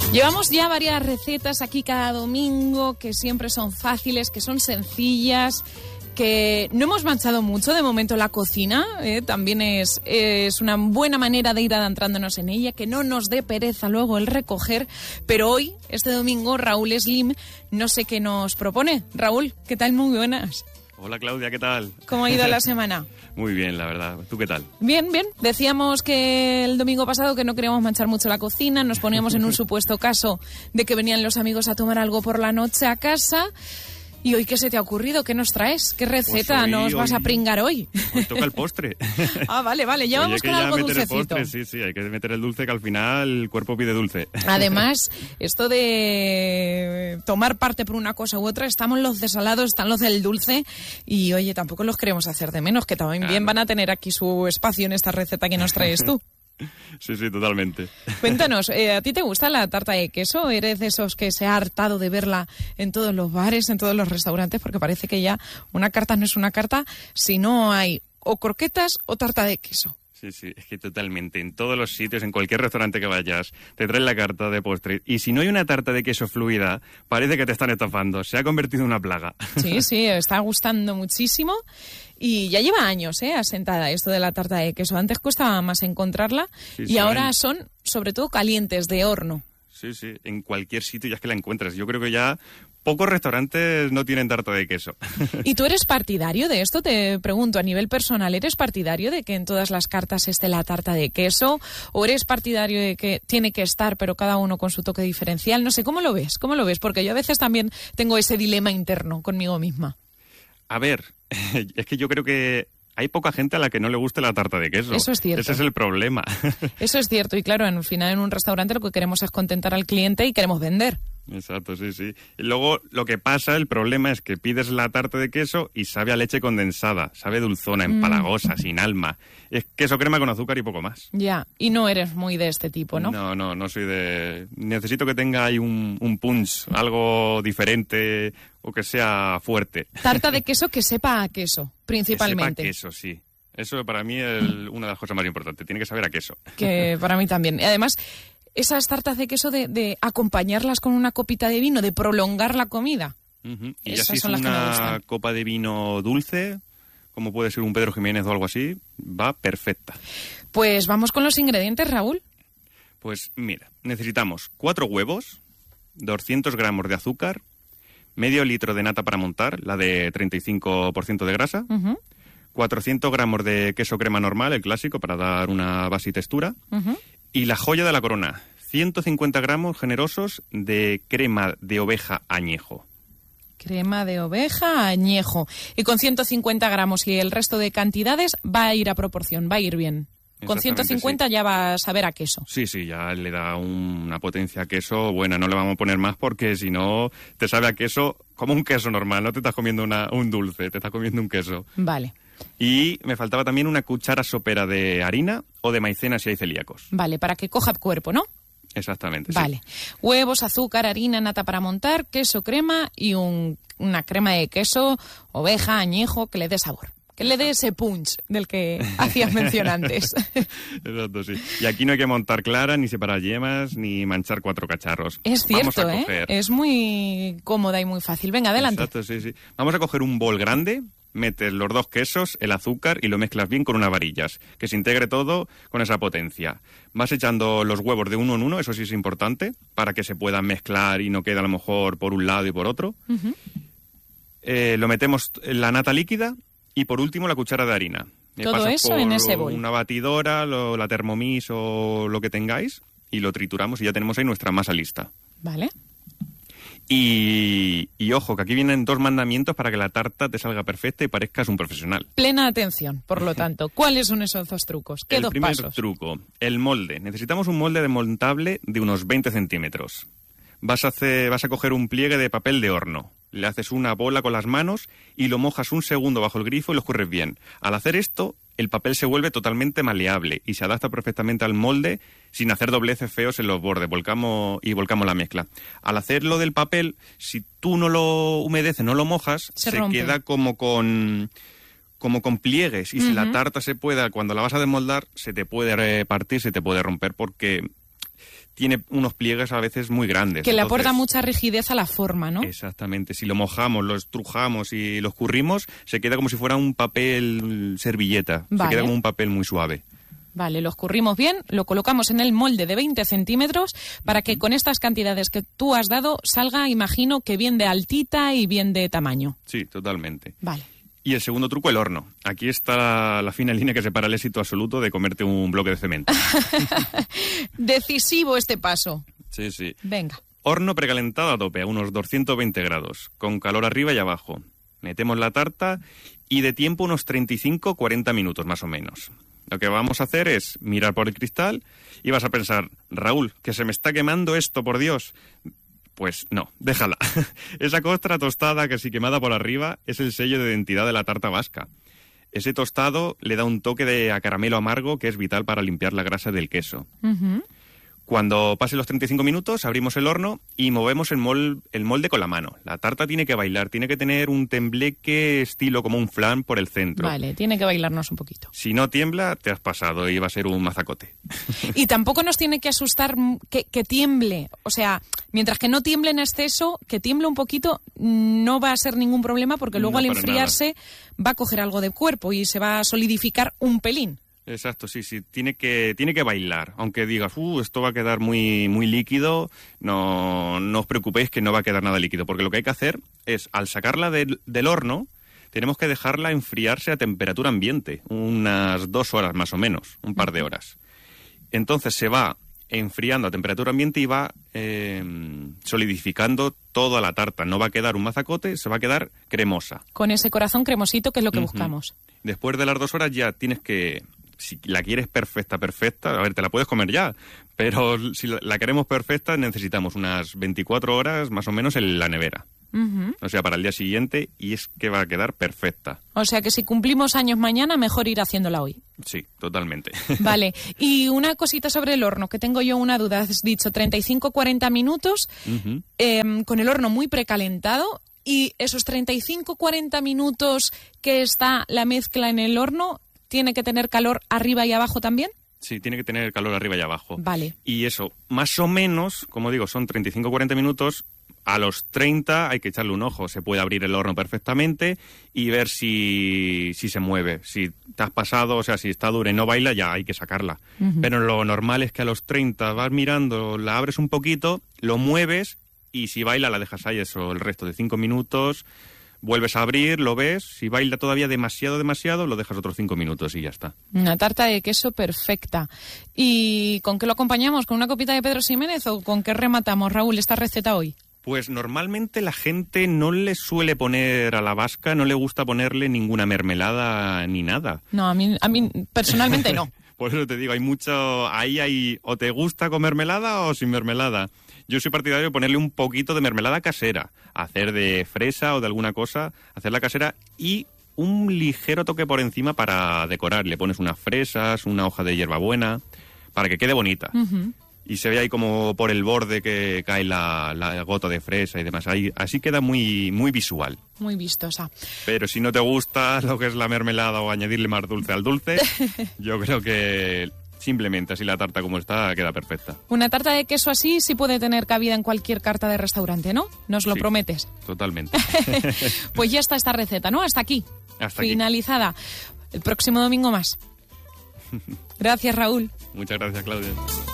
Llevamos ya varias recetas aquí cada domingo que siempre son fáciles, que son sencillas, que no hemos manchado mucho de momento la cocina, también es una buena manera de ir adentrándonos en ella, que no nos dé pereza luego el recoger, pero hoy, este domingo, Raúl Slim, no sé qué nos propone. Raúl, ¿qué tal? Muy buenas. Hola Claudia, ¿qué tal? ¿Cómo ha ido la semana? Muy bien, la verdad. ¿Tú qué tal? Bien, bien. Decíamos que el domingo pasado que no queríamos manchar mucho la cocina, nos poníamos en un supuesto caso de que venían los amigos a tomar algo por la noche a casa. ¿Y hoy qué se te ha ocurrido? ¿Qué nos traes? ¿Qué receta nos vas a pringar hoy? Hoy toca el postre. Ah, vale, ya vamos con algo dulcecito. Sí, hay que meter el dulce, que al final el cuerpo pide dulce. Además, esto de tomar parte por una cosa u otra, estamos los de salados, están los del dulce, y oye, tampoco los queremos hacer de menos, que también bien van a tener aquí su espacio en esta receta que nos traes tú. Sí, totalmente. Cuéntanos, ¿a ti te gusta la tarta de queso? ¿Eres de esos que se ha hartado de verla en todos los bares, en todos los restaurantes? Porque parece que ya una carta no es una carta si no hay o croquetas o tarta de queso. Sí, es que totalmente. En todos los sitios, en cualquier restaurante que vayas, te traen la carta de postre. Y si no hay una tarta de queso fluida, parece que te están estafando. Se ha convertido en una plaga. Sí, está gustando muchísimo. Y ya lleva años, asentada esto de la tarta de queso. Antes costaba más encontrarla y ahora son, sobre todo, calientes, de horno. Sí, en cualquier sitio ya es que la encuentras. Yo creo que ya pocos restaurantes no tienen tarta de queso. ¿Y tú eres partidario de esto? Te pregunto, a nivel personal, ¿eres partidario de que en todas las cartas esté la tarta de queso? ¿O eres partidario de que tiene que estar, pero cada uno con su toque diferencial? No sé, ¿cómo lo ves? Porque yo a veces también tengo ese dilema interno conmigo misma. A ver, es que yo creo que hay poca gente a la que no le guste la tarta de queso. Eso es cierto. Ese es el problema. Eso es cierto. Y claro, al final en un restaurante lo que queremos es contentar al cliente y queremos vender. Exacto, sí. Y luego lo que pasa, el problema es que pides la tarta de queso y sabe a leche condensada, sabe dulzona, empalagosa, sin alma. Es queso crema con azúcar y poco más. Ya, y no eres muy de este tipo, ¿no? No soy de... Necesito que tenga ahí un punch, algo diferente o que sea fuerte. Tarta de queso que sepa a queso, principalmente. Que sepa queso, sí. Eso para mí es una de las cosas más importantes, tiene que saber a queso. Que para mí también. Y además, esas tartas de queso de acompañarlas con una copita de vino, de prolongar la comida. Uh-huh. Y ya si es una copa de vino dulce, como puede ser un Pedro Jiménez o algo así, va perfecta. Pues vamos con los ingredientes, Raúl. Pues mira, necesitamos 4 huevos, 200 gramos de azúcar, medio litro de nata para montar, la de 35% de grasa, 400 gramos de queso crema normal, el clásico, para dar una base y textura, y la joya de la corona, 150 gramos generosos de crema de oveja añejo. Crema de oveja añejo. Y con 150 gramos y el resto de cantidades va a ir a proporción, va a ir bien. Con 150 sí. Ya va a saber a queso. Sí, ya le da una potencia a queso buena. No le vamos a poner más porque si no te sabe a queso como un queso normal. No te estás comiendo un dulce, te estás comiendo un queso. Vale. Y me faltaba también una cuchara sopera de harina o de maicena si hay celíacos. Vale, para que coja cuerpo, ¿no? Exactamente, vale. Sí. Huevos, azúcar, harina, nata para montar, queso crema y una crema de queso, oveja, añejo, que le dé sabor. Que le dé ese punch del que hacías mención antes. Exacto, sí. Y aquí no hay que montar clara, ni separar yemas, ni manchar 4 cacharros. Es cierto, es muy cómoda y muy fácil. Venga, adelante. Exacto, sí. Vamos a coger un bol grande, metes los 2 quesos, el azúcar y lo mezclas bien con unas varillas. Que se integre todo con esa potencia. Vas echando los huevos de uno en uno, eso sí es importante, para que se puedan mezclar y no quede a lo mejor por un lado y por otro. Lo metemos en la nata líquida. Y por último, la cuchara de harina. Todo eso en ese bol. Una batidora, la Thermomix o lo que tengáis, y lo trituramos y ya tenemos ahí nuestra masa lista. Vale. Y ojo, que aquí vienen 2 mandamientos para que la tarta te salga perfecta y parezcas un profesional. Plena atención, por lo tanto. ¿Cuáles son esos 2 trucos? ¿Qué 2 pasos? El primer truco, el molde. Necesitamos un molde desmontable de unos 20 centímetros. Vas a coger un pliegue de papel de horno. Le haces una bola con las manos y lo mojas un segundo bajo el grifo y lo escurres bien. Al hacer esto, el papel se vuelve totalmente maleable y se adapta perfectamente al molde sin hacer dobleces feos en los bordes. Volcamos la mezcla. Al hacerlo del papel, si tú no lo humedeces, no lo mojas, se queda como con pliegues. Y si la tarta cuando la vas a desmoldar, se te puede partir, se te puede romper porque tiene unos pliegues a veces muy grandes. Que le aporta mucha rigidez a la forma, ¿no? Exactamente. Si lo mojamos, lo estrujamos y lo escurrimos, se queda como si fuera un papel servilleta. Vale. Se queda como un papel muy suave. Vale, lo escurrimos bien, lo colocamos en el molde de 20 centímetros para que con estas cantidades que tú has dado salga, imagino, que bien de altita y bien de tamaño. Sí, totalmente. Vale. Y el segundo truco, el horno. Aquí está la fina línea que separa el éxito absoluto de comerte un bloque de cemento. Decisivo este paso. Sí, sí. Venga. Horno precalentado a tope, a unos 220 grados, con calor arriba y abajo. Metemos la tarta y de tiempo unos 35-40 minutos más o menos. Lo que vamos a hacer es mirar por el cristal y vas a pensar, Raúl, que se me está quemando esto, por Dios. Pues no, déjala. Esa costra tostada casi quemada por arriba es el sello de identidad de la tarta vasca. Ese tostado le da un toque de a caramelo amargo que es vital para limpiar la grasa del queso. Uh-huh. Cuando pasen los 35 minutos, abrimos el horno y movemos el molde con la mano. La tarta tiene que bailar, tiene que tener un tembleque estilo como un flan por el centro. Vale, tiene que bailarnos un poquito. Si no tiembla, te has pasado y va a ser un mazacote. Y tampoco nos tiene que asustar que tiemble. O sea, mientras que no tiemble en exceso, que tiemble un poquito no va a ser ningún problema porque luego al enfriarse va a coger algo de cuerpo y se va a solidificar un pelín. Exacto, sí, tiene que bailar. Aunque digas, esto va a quedar muy, muy líquido, no os preocupéis que no va a quedar nada líquido, porque lo que hay que hacer es, al sacarla del horno, tenemos que dejarla enfriarse a temperatura ambiente, unas 2 horas más o menos, un par de horas. Entonces se va enfriando a temperatura ambiente y va solidificando toda la tarta. No va a quedar un mazacote, se va a quedar cremosa. Con ese corazón cremosito que es lo que buscamos. Después de las 2 horas ya tienes que... Si la quieres perfecta, a ver, te la puedes comer ya, pero si la queremos perfecta necesitamos unas 24 horas más o menos en la nevera. Uh-huh. O sea, para el día siguiente, y es que va a quedar perfecta. O sea, que si cumplimos años mañana, mejor ir haciéndola hoy. Sí, totalmente. Vale, y una cosita sobre el horno, que tengo yo una duda. Has dicho 35-40 minutos, uh-huh. Con el horno muy precalentado, y esos 35-40 minutos que está la mezcla en el horno... ¿Tiene que tener calor arriba y abajo también? Sí, tiene que tener calor arriba y abajo. Vale. Y eso, más o menos, como digo, son 35-40 minutos. A los 30 hay que echarle un ojo. Se puede abrir el horno perfectamente y ver si se mueve. Si te has pasado, o sea, si está dura y no baila, ya hay que sacarla. Uh-huh. Pero lo normal es que a los 30 vas mirando, la abres un poquito, lo mueves y si baila la dejas ahí eso el resto de 5 minutos... Vuelves a abrir, lo ves, si baila todavía demasiado, lo dejas otros 5 minutos y ya está. Una tarta de queso perfecta. ¿Y con qué lo acompañamos? ¿Con una copita de Pedro Ximénez o con qué rematamos, Raúl, esta receta hoy? Pues normalmente la gente no le suele poner a la vasca, no le gusta ponerle ninguna mermelada ni nada. No, a mí personalmente no. Por eso te digo, hay o te gusta con mermelada o sin mermelada. Yo soy partidario de ponerle un poquito de mermelada casera, hacer de fresa o de alguna cosa, hacerla casera y un ligero toque por encima para decorar. Le pones unas fresas, una hoja de hierbabuena, para que quede bonita. Uh-huh. Y se ve ahí como por el borde que cae la gota de fresa y demás. Así queda muy, muy visual. Muy vistosa. Pero si no te gusta lo que es la mermelada o añadirle más dulce al dulce, yo creo que... Simplemente así la tarta como está queda perfecta. Una tarta de queso así sí puede tener cabida en cualquier carta de restaurante, ¿no? ¿Nos lo prometes? Totalmente. Pues ya está esta receta, ¿no? Hasta aquí. Finalizada. El próximo domingo más. Gracias, Raúl. Muchas gracias, Claudia.